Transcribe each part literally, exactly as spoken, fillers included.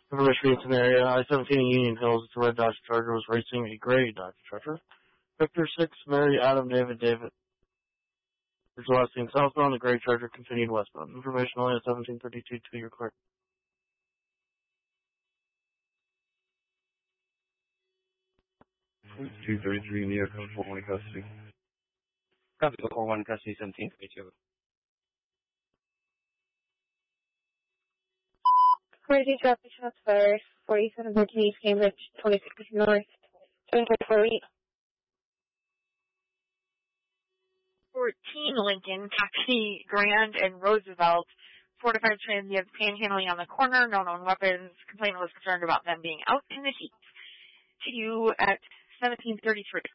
Information area, I seventeen in Union Hills, it's a red Dodge Charger was racing a gray Dodge Charger. Victor six, Mary, Adam, David, David. There's last seen southbound, the gray Charger continued westbound. Information only at seventeen thirty-two to your clear. two thirty-three, New York, four one custody. Copy, four one custody, seventeen thirty-two. Crazy traffic shots fired, forty-seven thirteen East Cambridge, twenty-six North, seven twenty-four eight. fourteen Lincoln, taxi Grand and Roosevelt, four to five transients panhandling on the corner, no known weapons. Complainant was concerned about them being out in the heat. To you at seventeen thirty-three.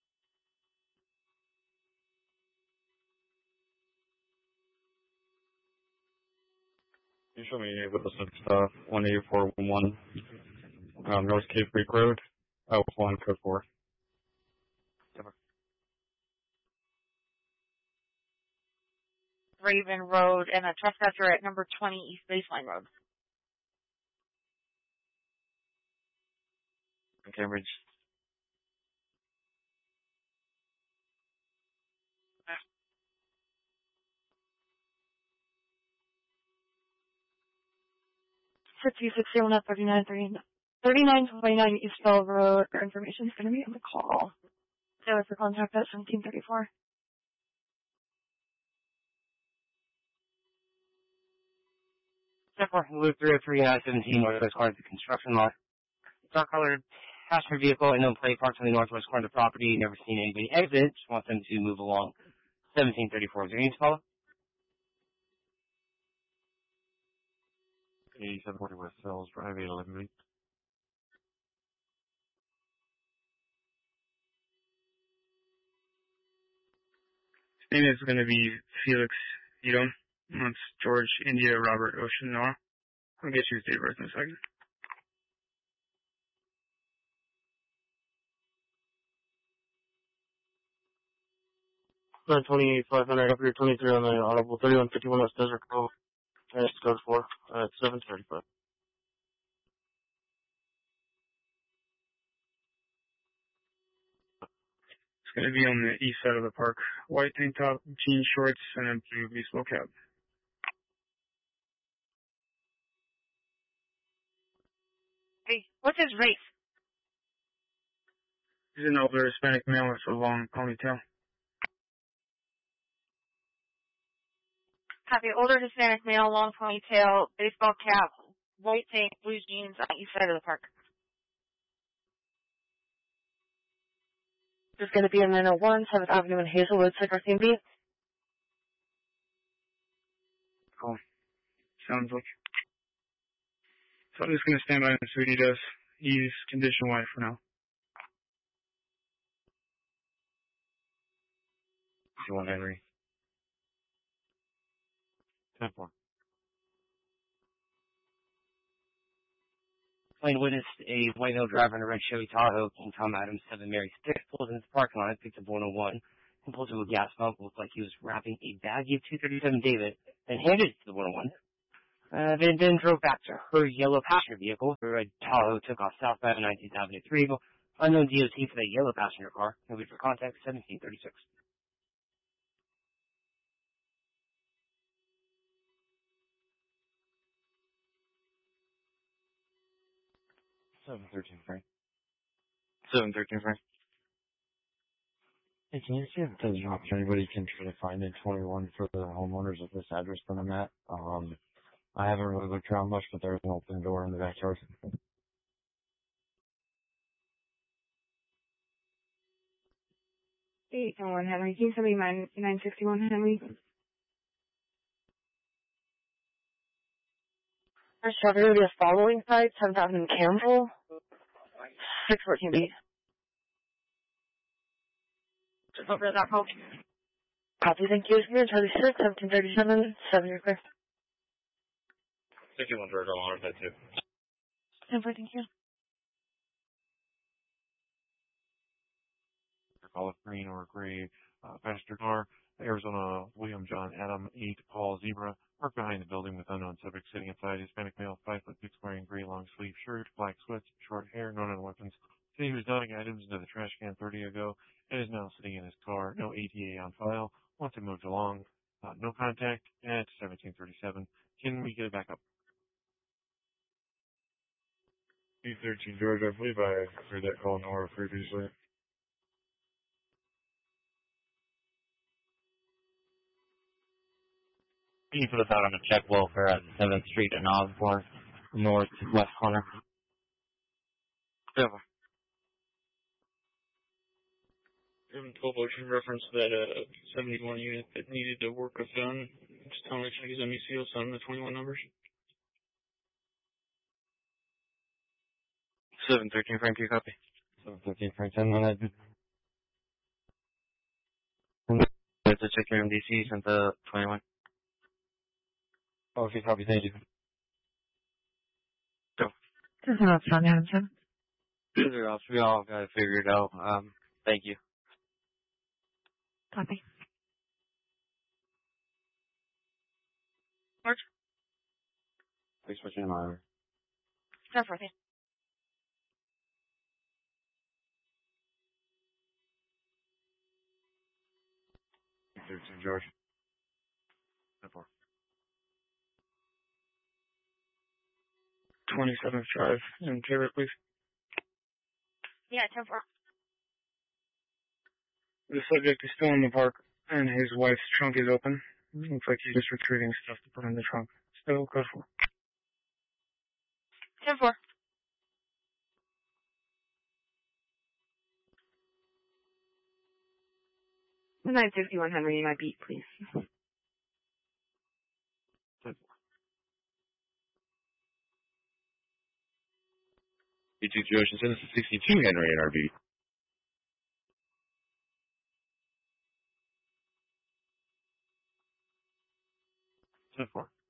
You show me with us at uh, one eight four one one, um, North Cape Creek Road, oh, one code four. Raven Road and a trespasser at number twenty East Baseline Road. Cambridge. Fifty six zero one thirty nine thirty thirty-nine twenty nine East Bell Road. Our information is going to be on the call. So for contact at seventeen thirty four. Step four, Loop three oh three I seventeen Northwest corner of the construction lot. Dark colored passenger vehicle, unknown plate, parked on the northwest corner of the property. Never seen anybody exit. Just want them to move along. seventeen thirty-four. Is there any to follow? eighty-seven forty West Fells Drive, eight eleven eight. His name is going to be Felix Edom. That's George India Robert Ocean Noah. I'll get you his date of birth in a second. nine twenty-eight five hundred up here, twenty-three on the Audible, thirty-one fifty-one West Desert Cove. That's code four at seven thirty-five. It's going to be on the east side of the park. White tank top, jean shorts, and a blue baseball cap. Hey, what's his race? He's an older Hispanic male with a long ponytail. Copy, older Hispanic male, long ponytail, baseball cap, white tank, blue jeans on the east side of the park. This is going to be on nine oh one, seventh Avenue in Hazelwood, Cypress C M B. Cool. Sounds like. So I'm just going to stand by and see what he does. He's condition white for now. two one Henry. ten four. Plain witnessed a white male driver in a red Chevy Tahoe, King Tom Adams, seven Mary six, pulled into the parking lot, picked up one oh one, and pulled to a gas pump. Looked like he was wrapping a baggie of two thirty-seven David, then handed it to the one oh one. Uh, then, then drove back to her yellow passenger vehicle. The red Tahoe took off southbound nineteenth Avenue three. Unknown D O T for the yellow passenger car. Nobody for contact, seventeen thirty-six. seven thirteen Frank. seven thirteen, Frank. Hey, can you see if there's an option anybody can try to find in twenty-one for the homeowners at this address that I'm at? Um, I haven't really looked around much, but there's an open door in the backyard. eight oh one Henry, King seventy-nine nine sixty-one Henry. There's traffic going to be a following side, seventh Avenue Campbell, six fourteen B. Just over that call. Copy, thank you. Here, Charlie six, seventeen thirty-seven, seven, you're clear. sixty-one for a dollar, that too. Simply, thank you. Olive green or gray uh, passenger car, Arizona William John Adam eight Paul Zebra, parked behind the building with unknown subject sitting inside. Hispanic male, five foot six, wearing gray long sleeve shirt, black sweats, short hair, no known weapons. Said he was dumping items into the trash can thirty ago and is now sitting in his car. No A T A on file. Wants it moved along. Uh, no contact at seventeen thirty-seven. Can we get it back up? B thirteen George, I believe I heard that call Nora previously. Can you put us out on a check welfare at seventh Street and Osborne, northwest corner? Yeah. Seven twelve Ocean reference that uh seventy-one unit that needed the work of done. Just tell me check his M E C O, send him the twenty-one numbers. seven thirteen, Frank, you copy? seven thirteen, Frank, ten minutes. Let's check your M D C, sent the twenty-one. Okay, copy, thank you. Go. This is not John Hanson. Sure, else we all got to figure it out. Um, thank you. Copy. George? Please switch in my ten fourteen. thirteen George. ten four. twenty-seventh Drive in Taylor, please. Yeah, ten four. The subject is still in the park, and his wife's trunk is open. Looks like he's just retrieving stuff to put in the trunk. Still code for. ten four. nine fifty-one Henry, my beat, please. B two George, send us to sixty-two Henry in our beat. ten four.